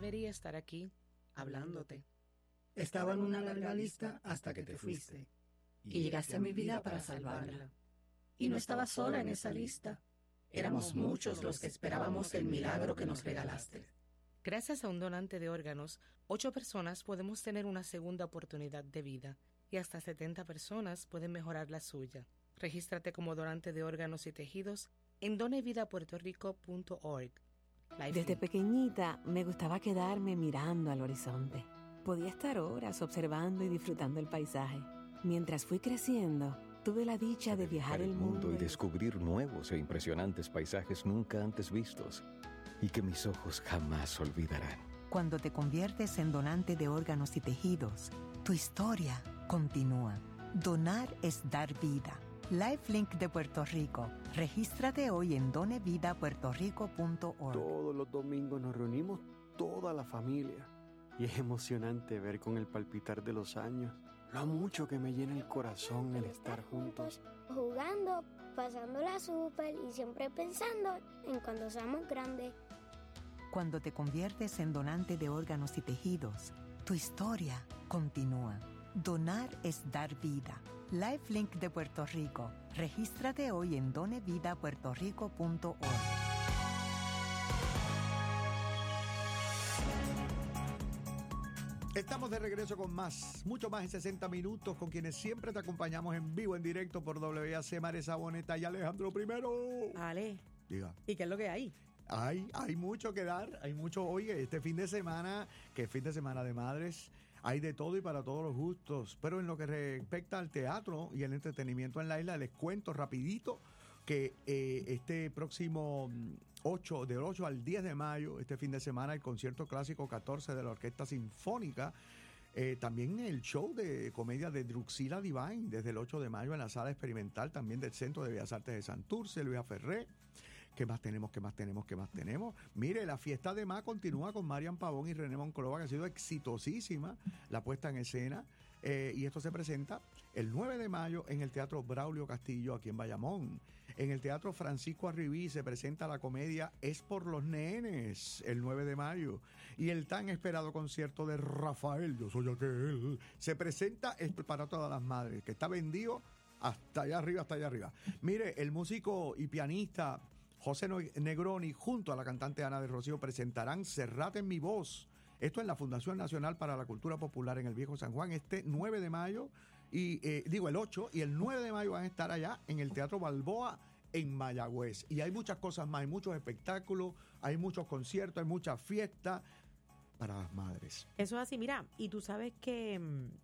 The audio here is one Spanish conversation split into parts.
quería estar aquí, hablándote. Estaba en una larga lista hasta que te fuiste. Y llegaste a mi vida para salvarla. Y no estaba sola en esa lista. Éramos muchos los que esperábamos el milagro que nos regalaste. Gracias a un donante de órganos, 8 personas podemos tener una segunda oportunidad de vida y hasta 70 personas pueden mejorar la suya. Regístrate como donante de órganos y tejidos en donevidapuertorico.org. Desde pequeñita me gustaba quedarme mirando al horizonte. Podía estar horas observando y disfrutando el paisaje. Mientras fui creciendo, tuve la dicha de viajar el mundo y descubrir nuevos e impresionantes paisajes nunca antes vistos y que mis ojos jamás olvidarán. Cuando te conviertes en donante de órganos y tejidos, tu historia continúa. Donar es dar vida. Lifelink de Puerto Rico. Regístrate hoy en donevidapuertorico.org. Todos los domingos nos reunimos toda la familia y es emocionante ver con el palpitar de los años lo mucho que me llena el corazón el estar juntos. Jugando, pasándola súper y siempre pensando en cuando seamos grandes. Cuando te conviertes en donante de órganos y tejidos, tu historia continúa. Donar es dar vida. Lifelink de Puerto Rico. Regístrate hoy en donevidapuertorico.org. Estamos de regreso con más, mucho más en 60 minutos, con quienes siempre te acompañamos en vivo, en directo por WAC, Maresa Boneta y Alejandro Primero. Ale. Diga. ¿Y qué es lo que hay? Hay mucho que dar, hay mucho. Oye, este fin de semana, que es fin de semana de madres, hay de todo y para todos los gustos. Pero en lo que respecta al teatro y el entretenimiento en la isla, les cuento rapidito que este próximo del 8 al 10 de mayo, este fin de semana, el concierto clásico 14 de la Orquesta Sinfónica. También el show de comedia de Druxila Divine, desde el 8 de mayo en la Sala Experimental, también del Centro de Bellas Artes de Santurce, Luisa Ferré. ¿Qué más tenemos? Mire, la fiesta de Ma continúa con Marian Pavón y René Monclova, que ha sido exitosísima la puesta en escena. Y esto se presenta el 9 de mayo en el Teatro Braulio Castillo, aquí en Bayamón. En el Teatro Francisco Arribí se presenta la comedia Es por los nenes, el 9 de mayo. Y el tan esperado concierto de Rafael, Yo soy aquel, se presenta para todas las madres, que está vendido hasta allá arriba. Mire, el músico y pianista José Negroni junto a la cantante Ana de Rocío presentarán Cerrate en mi voz. Esto en la Fundación Nacional para la Cultura Popular en el Viejo San Juan, este 9 de mayo, y el 8 y el 9 de mayo van a estar allá en el Teatro Balboa en Mayagüez. Y hay muchas cosas más, hay muchos espectáculos, hay muchos conciertos, hay muchas fiestas para las madres. Eso es así, mira, y tú sabes que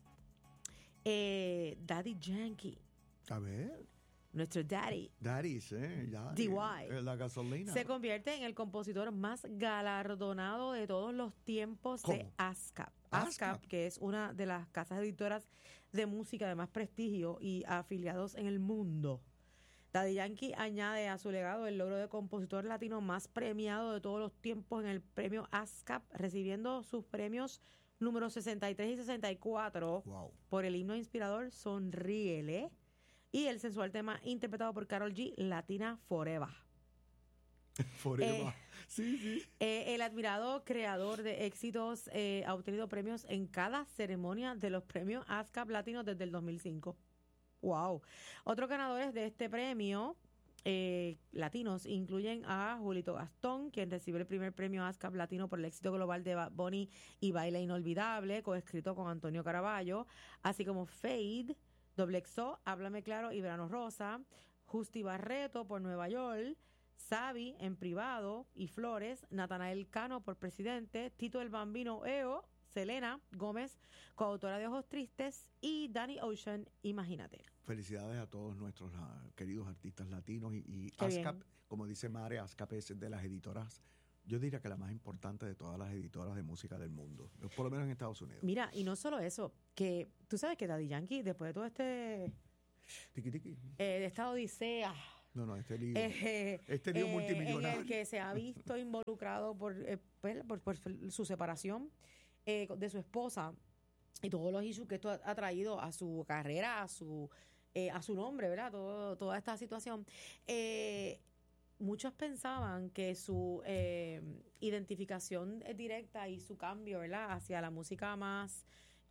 Daddy Yankee. A ver. Nuestro Daddy. Daddy's, ya. DY. La gasolina. Se convierte en el compositor más galardonado de todos los tiempos. ¿Cómo? De ASCAP. ASCAP, que es una de las casas editoras de música de más prestigio y afiliados en el mundo. Daddy Yankee añade a su legado el logro de compositor latino más premiado de todos los tiempos en el premio ASCAP, recibiendo sus premios números 63 y 64 por el himno inspirador Sonríele y el sensual tema interpretado por Karol G, Latina Forever. Forever. Sí. El admirado creador de éxitos ha obtenido premios en cada ceremonia de los premios ASCAP Latinos desde el 2005. ¡Wow! Otros ganadores de este premio latinos incluyen a Julito Gastón, quien recibe el primer premio ASCAP Latino por el éxito global de Bad Bunny y Baila Inolvidable, coescrito con Antonio Caraballo, así como Fade, XXO, Háblame Claro y Verano Rosa, Justi Barreto por Nueva York, Sabi en Privado y Flores, Natanael Cano por Presidente, Tito el Bambino EO, Selena Gómez, coautora de Ojos Tristes, y Danny Ocean, Imagínate. Felicidades a todos nuestros queridos artistas latinos y ASCAP, como dice Mare, ASCAP es de las editoras, yo diría que la más importante de todas las editoras de música del mundo, por lo menos en Estados Unidos. Mira, y no solo eso, que tú sabes que Daddy Yankee, después de todo de esta odisea, este lío multimillonario, en el que se ha visto involucrado por su separación de su esposa y todos los issues que esto ha traído a su carrera, a su nombre, ¿verdad? Toda esta situación. muchos pensaban que su identificación directa y su cambio, ¿verdad?, hacia la música más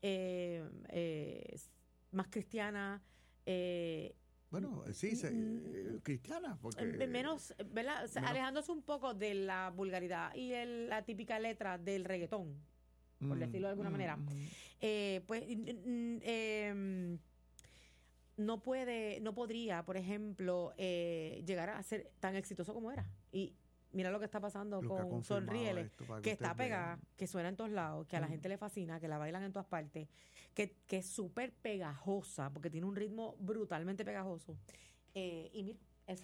más cristiana, bueno, sí, cristiana, porque menos, ¿verdad?, o sea, menos, alejándose un poco de la vulgaridad y la típica letra del reggaetón, por decirlo de alguna manera, pues no podría, por ejemplo, llegar a ser tan exitoso como era. Y mira lo que está pasando con Sonríele, que está pegada, que suena en todos lados, que a la gente le fascina, que la bailan en todas partes, que es súper pegajosa, porque tiene un ritmo brutalmente pegajoso. Y mira,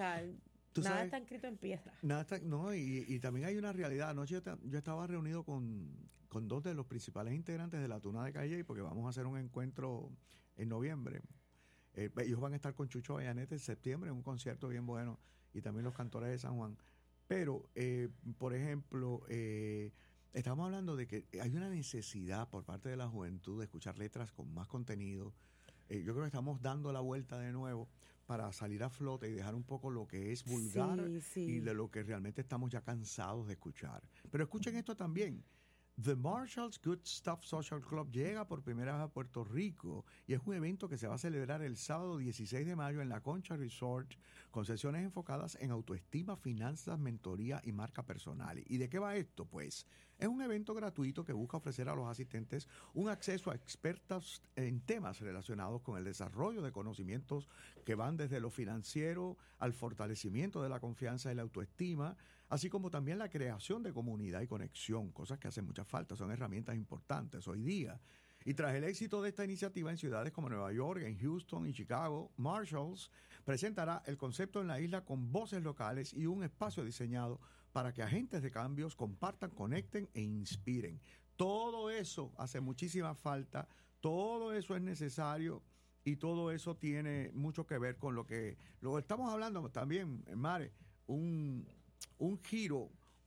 nada está escrito en piedra. No, y también hay una realidad. Anoche yo estaba reunido con dos de los principales integrantes de la Tuna de Calle, porque vamos a hacer un encuentro en noviembre. Ellos van a estar con Chucho Vallanete en septiembre en un concierto bien bueno, y también los Cantores de San Juan. Pero, por ejemplo, estamos hablando de que hay una necesidad por parte de la juventud de escuchar letras con más contenido. Yo creo que estamos dando la vuelta de nuevo para salir a flote y dejar un poco lo que es vulgar y de lo que realmente estamos ya cansados de escuchar. Pero escuchen esto también. The Marshall's Good Stuff Social Club llega por primera vez a Puerto Rico y es un evento que se va a celebrar el sábado 16 de mayo en la Concha Resort, con sesiones enfocadas en autoestima, finanzas, mentoría y marca personal. ¿Y de qué va esto? Pues es un evento gratuito que busca ofrecer a los asistentes un acceso a expertas en temas relacionados con el desarrollo de conocimientos que van desde lo financiero al fortalecimiento de la confianza y la autoestima, así como también la creación de comunidad y conexión, cosas que hacen mucha falta, son herramientas importantes hoy día. Y tras el éxito de esta iniciativa en ciudades como Nueva York, en Houston y Chicago, Marshalls presentará el concepto en la isla con voces locales y un espacio diseñado para que agentes de cambios compartan, conecten e inspiren. Todo eso hace muchísima falta, todo eso es necesario y todo eso tiene mucho que ver con lo que estamos hablando también, Mare, un giro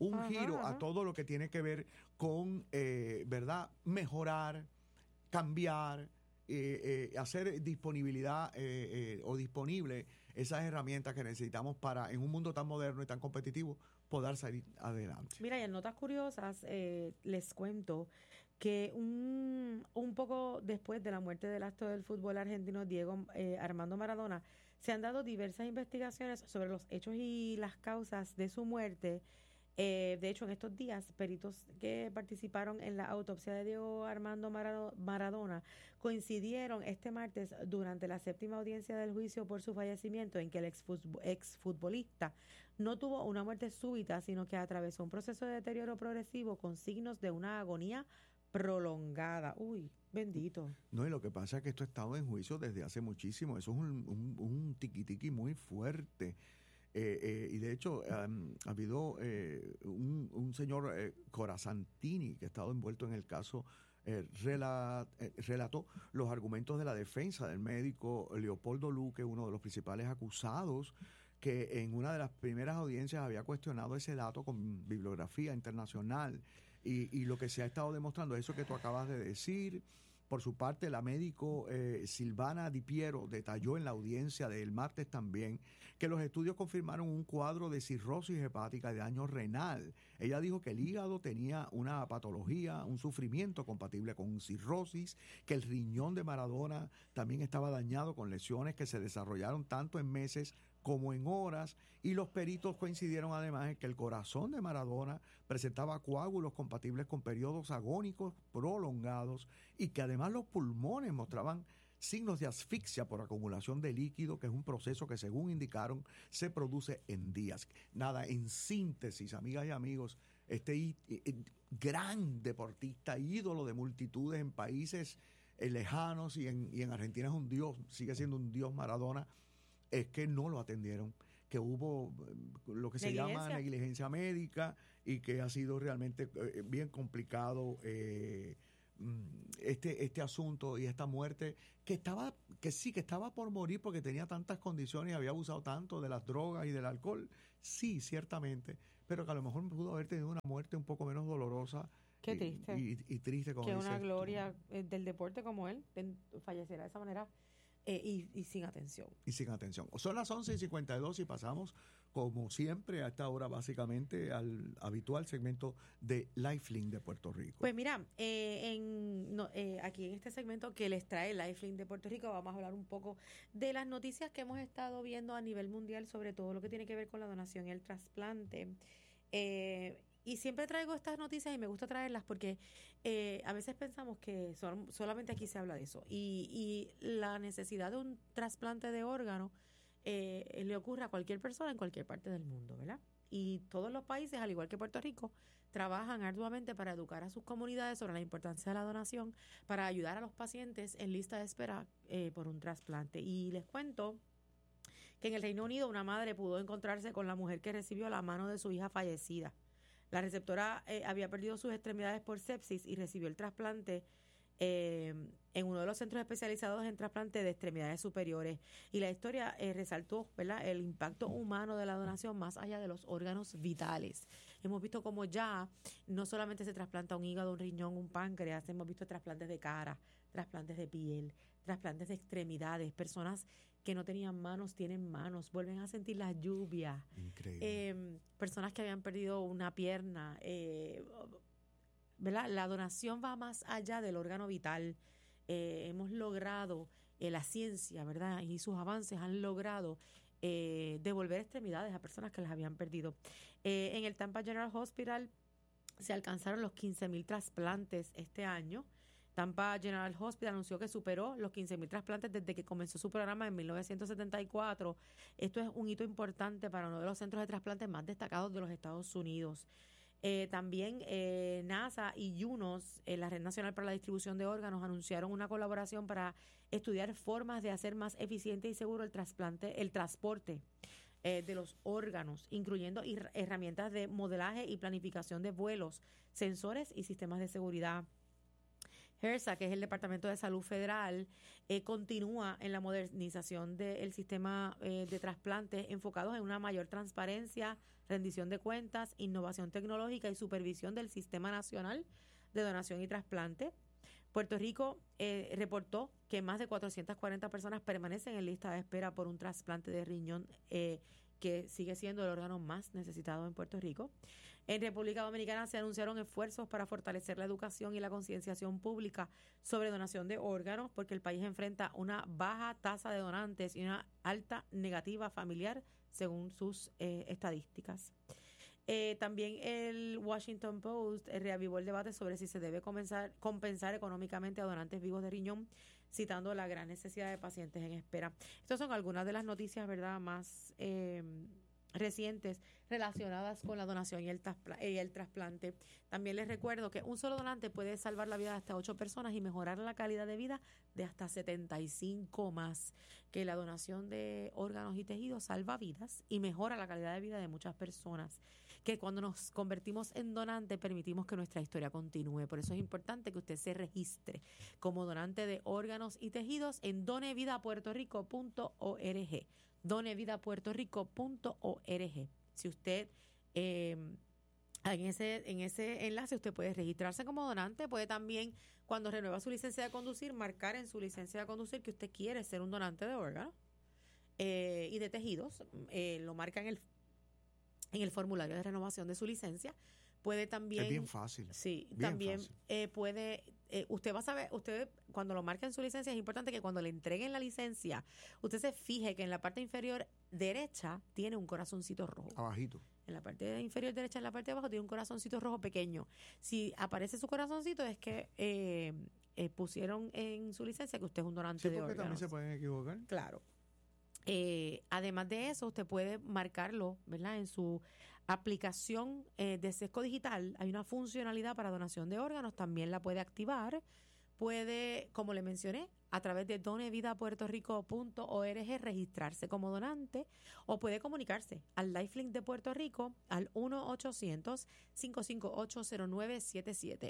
a todo lo que tiene que ver con, ¿verdad?, mejorar, cambiar, hacer disponibilidad o disponible esas herramientas que necesitamos para, en un mundo tan moderno y tan competitivo, poder salir adelante. Mira, y en notas curiosas les cuento que un poco después de la muerte del astro del fútbol argentino Diego Armando Maradona, se han dado diversas investigaciones sobre los hechos y las causas de su muerte. De hecho, en estos días, peritos que participaron en la autopsia de Diego Armando Maradona coincidieron este martes durante la 7ª audiencia del juicio por su fallecimiento, en que el exfutbolista no tuvo una muerte súbita, sino que atravesó un proceso de deterioro progresivo con signos de una agonía prolongada. Uy, bendito. No, y lo que pasa es que esto ha estado en juicio desde hace muchísimo. Eso es un tiquitiqui muy fuerte. Y de hecho, ha habido un señor Corazantini, que ha estado envuelto en el caso, relató los argumentos de la defensa del médico Leopoldo Luque, uno de los principales acusados, que en una de las primeras audiencias había cuestionado ese dato con bibliografía internacional. Y lo que se ha estado demostrando es eso que tú acabas de decir. Por su parte, la médico Silvana Di Piero detalló en la audiencia del martes también que los estudios confirmaron un cuadro de cirrosis hepática y daño renal. Ella dijo que el hígado tenía una patología, un sufrimiento compatible con cirrosis, que el riñón de Maradona también estaba dañado con lesiones que se desarrollaron tanto en meses como en horas, y los peritos coincidieron además en que el corazón de Maradona presentaba coágulos compatibles con periodos agónicos prolongados y que además los pulmones mostraban signos de asfixia por acumulación de líquido, que es un proceso que, según indicaron, se produce en días. Nada, en síntesis, amigas y amigos, este gran deportista, ídolo de multitudes en países lejanos y en Argentina es un dios, sigue siendo un dios Maradona, es que no lo atendieron, que hubo lo que se llama negligencia médica y que ha sido realmente bien complicado este asunto y esta muerte, que estaba por morir porque tenía tantas condiciones y había abusado tanto de las drogas y del alcohol, sí, ciertamente, pero que a lo mejor pudo haber tenido una muerte un poco menos dolorosa. Qué triste. Y triste, como que dices una gloria tú. del deporte como él falleciera de esa manera. y sin atención. Y sin atención. Son las 11:52 y pasamos, como siempre, a esta hora básicamente al habitual segmento de Lifelink de Puerto Rico. Pues mira, aquí en este segmento que les trae Lifelink de Puerto Rico vamos a hablar un poco de las noticias que hemos estado viendo a nivel mundial sobre todo lo que tiene que ver con la donación y el trasplante. Y siempre traigo estas noticias y me gusta traerlas porque a veces pensamos que solamente aquí se habla de eso. Y la necesidad de un trasplante de órgano le ocurre a cualquier persona en cualquier parte del mundo, ¿verdad? Y todos los países, al igual que Puerto Rico, trabajan arduamente para educar a sus comunidades sobre la importancia de la donación, para ayudar a los pacientes en lista de espera por un trasplante. Y les cuento que en el Reino Unido una madre pudo encontrarse con la mujer que recibió la mano de su hija fallecida. La receptora había perdido sus extremidades por sepsis y recibió el trasplante en uno de los centros especializados en trasplante de extremidades superiores. Y la historia resaltó, ¿verdad?, el impacto humano de la donación más allá de los órganos vitales. Hemos visto como ya no solamente se trasplanta un hígado, un riñón, un páncreas, hemos visto trasplantes de cara, trasplantes de piel, trasplantes de extremidades, personas que no tenían manos tienen manos, vuelven a sentir la lluvia. Increíble. Personas que habían perdido una pierna, ¿verdad? La donación va más allá del órgano vital. Hemos logrado, la ciencia, ¿verdad?, y sus avances han logrado devolver extremidades a personas que las habían perdido. En el Tampa General Hospital se alcanzaron los 15,000 trasplantes este año. Tampa General Hospital anunció que superó los 15,000 trasplantes desde que comenzó su programa en 1974. Esto es un hito importante para uno de los centros de trasplantes más destacados de los Estados Unidos. También NASA y UNOS, la Red Nacional para la Distribución de Órganos, anunciaron una colaboración para estudiar formas de hacer más eficiente y seguro el transporte de los órganos, incluyendo herramientas de modelaje y planificación de vuelos, sensores y sistemas de seguridad. HRSA, que es el Departamento de Salud Federal, continúa en la modernización del sistema de trasplantes enfocados en una mayor transparencia, rendición de cuentas, innovación tecnológica y supervisión del Sistema Nacional de Donación y Trasplante. Puerto Rico reportó que más de 440 personas permanecen en lista de espera por un trasplante de riñón, que sigue siendo el órgano más necesitado en Puerto Rico. En República Dominicana se anunciaron esfuerzos para fortalecer la educación y la concienciación pública sobre donación de órganos, porque el país enfrenta una baja tasa de donantes y una alta negativa familiar, según sus estadísticas. También el Washington Post reavivó el debate sobre si se debe compensar económicamente a donantes vivos de riñón, citando la gran necesidad de pacientes en espera. Estas son algunas de las noticias, ¿verdad?, más recientes relacionadas con la donación y el trasplante. También les recuerdo que un solo donante puede salvar la vida de hasta 8 personas y mejorar la calidad de vida de hasta 75 más. Que la donación de órganos y tejidos salva vidas y mejora la calidad de vida de muchas personas. Que cuando nos convertimos en donante permitimos que nuestra historia continúe. Por eso es importante que usted se registre como donante de órganos y tejidos en donevidapuertorico.org. donevidapuertorico.org. Si usted en ese enlace usted puede registrarse como donante, puede también, cuando renueva su licencia de conducir, marcar en su licencia de conducir que usted quiere ser un donante de órganos y de tejidos. Lo marca en el formulario de renovación de su licencia. Puede también... Es bien fácil. Sí, bien también fácil. Puede... usted va a saber, usted cuando lo marca en su licencia, es importante que cuando le entreguen la licencia, usted se fije que en la parte inferior derecha tiene un corazoncito rojo. Abajito. En la parte inferior derecha, en la parte de abajo, tiene un corazoncito rojo pequeño. Si aparece su corazoncito, es que pusieron en su licencia que usted es un donante de órganos. Sí, porque también se pueden equivocar. Claro. Además de eso, usted puede marcarlo, ¿verdad?, en su aplicación de Sesco Digital. Hay una funcionalidad para donación de órganos, también la puede activar. Puede, como le mencioné, a través de donevidapuertorico.org registrarse como donante, o puede comunicarse al Lifelink de Puerto Rico al 1-800-558-0977,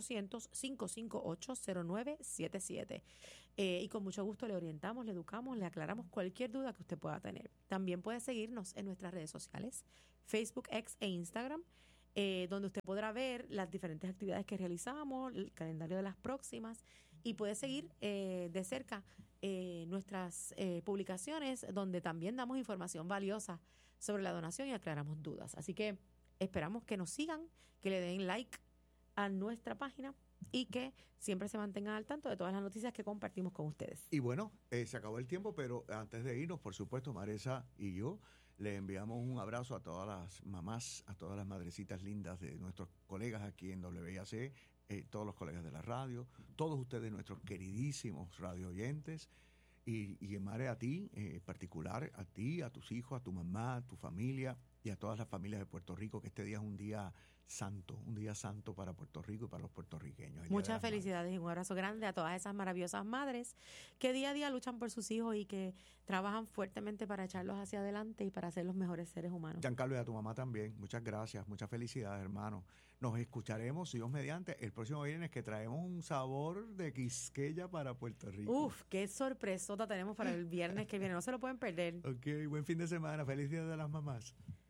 1-800-558-0977. Y con mucho gusto le orientamos, le educamos, le aclaramos cualquier duda que usted pueda tener. También puede seguirnos en nuestras redes sociales, Facebook, X e Instagram. donde usted podrá ver las diferentes actividades que realizamos, el calendario de las próximas, y puede seguir de cerca nuestras publicaciones, donde también damos información valiosa sobre la donación y aclaramos dudas. Así que esperamos que nos sigan, que le den like a nuestra página y que siempre se mantengan al tanto de todas las noticias que compartimos con ustedes. Y bueno, se acabó el tiempo, pero antes de irnos, por supuesto, Maresa y yo le enviamos un abrazo a todas las mamás, a todas las madrecitas lindas de nuestros colegas aquí en WIAC, todos los colegas de la radio, todos ustedes, nuestros queridísimos radio oyentes, y Mare, a ti en particular, a ti, a tus hijos, a tu mamá, a tu familia y a todas las familias de Puerto Rico, que este día es un día santo para Puerto Rico y para los puertorriqueños. Muchas felicidades y un abrazo grande a todas esas maravillosas madres que día a día luchan por sus hijos y que trabajan fuertemente para echarlos hacia adelante y para ser los mejores seres humanos. Giancarlo, y a tu mamá también, muchas gracias, muchas felicidades, hermano. Nos escucharemos, Dios mediante, el próximo viernes, que traemos un sabor de Quisqueya para Puerto Rico. Uf, qué sorpresota tenemos para el viernes que viene, no se lo pueden perder. Ok, buen fin de semana, feliz Día de las Mamás.